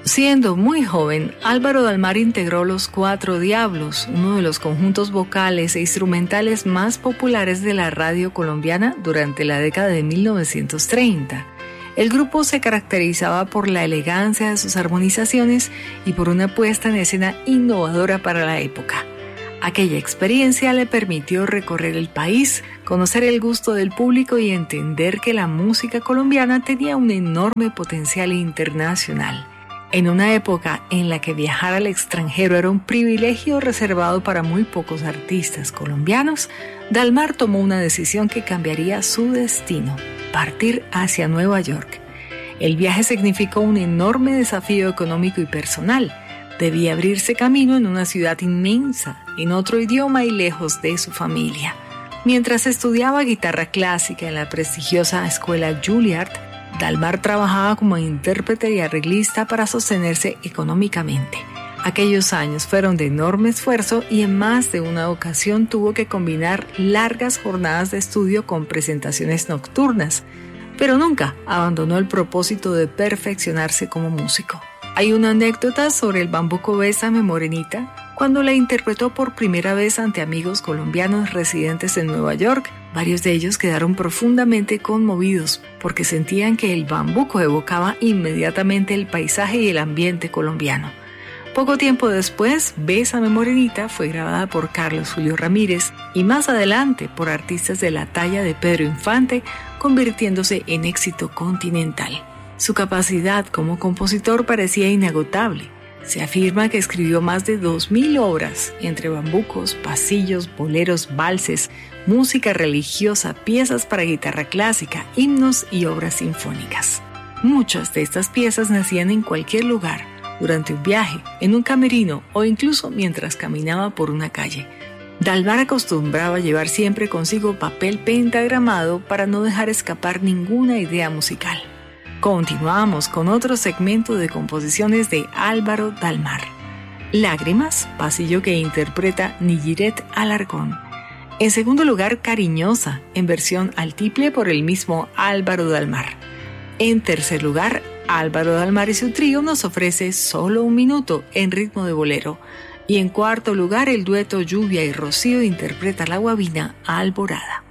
Siendo muy joven, Álvaro Dalmar integró Los Cuatro Diablos, uno de los conjuntos vocales e instrumentales más populares de la radio colombiana durante la década de 1930. El grupo se caracterizaba por la elegancia de sus armonizaciones y por una puesta en escena innovadora para la época. Aquella experiencia le permitió recorrer el país, conocer el gusto del público y entender que la música colombiana tenía un enorme potencial internacional. En una época en la que viajar al extranjero era un privilegio reservado para muy pocos artistas colombianos, Dalmar tomó una decisión que cambiaría su destino: partir hacia Nueva York. El viaje significó un enorme desafío económico y personal. Debía abrirse camino en una ciudad inmensa, en otro idioma y lejos de su familia. Mientras estudiaba guitarra clásica en la prestigiosa escuela Juilliard, Dalmar trabajaba como intérprete y arreglista para sostenerse económicamente. Aquellos años fueron de enorme esfuerzo y en más de una ocasión tuvo que combinar largas jornadas de estudio con presentaciones nocturnas, pero nunca abandonó el propósito de perfeccionarse como músico. Hay una anécdota sobre el bambuco Bésame Morenita, cuando la interpretó por primera vez ante amigos colombianos residentes en Nueva York. Varios de ellos quedaron profundamente conmovidos porque sentían que el bambuco evocaba inmediatamente el paisaje y el ambiente colombiano. Poco tiempo después, Bésame Morenita fue grabada por Carlos Julio Ramírez y más adelante por artistas de la talla de Pedro Infante, convirtiéndose en éxito continental. Su capacidad como compositor parecía inagotable. Se afirma que escribió más de 2.000 obras, entre bambucos, pasillos, boleros, valses, música religiosa, piezas para guitarra clásica, himnos y obras sinfónicas. Muchas de estas piezas nacían en cualquier lugar, durante un viaje, en un camerino o incluso mientras caminaba por una calle. Dalmar acostumbraba llevar siempre consigo papel pentagramado para no dejar escapar ninguna idea musical. Continuamos con otro segmento de composiciones de Álvaro Dalmar. Lágrimas, pasillo que interpreta Nijiret Alarcón. En segundo lugar, Cariñosa, en versión altiple por el mismo Álvaro Dalmar. En tercer lugar, Álvaro Dalmar y su trío nos ofrece Solo un minuto, en ritmo de bolero. Y en cuarto lugar, el dueto Lluvia y Rocío interpreta la guabina Alborada.